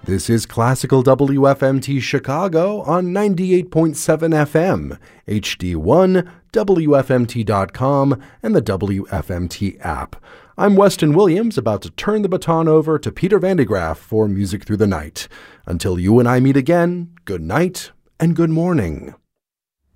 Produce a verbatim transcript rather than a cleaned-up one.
This is Classical W F M T Chicago on ninety-eight point seven F M, H D one, W F M T dot com, and the W F M T app. I'm Weston Williams, about to turn the baton over to Peter Van de Graaff for Music Through the Night. Until you and I meet again, good night and good morning.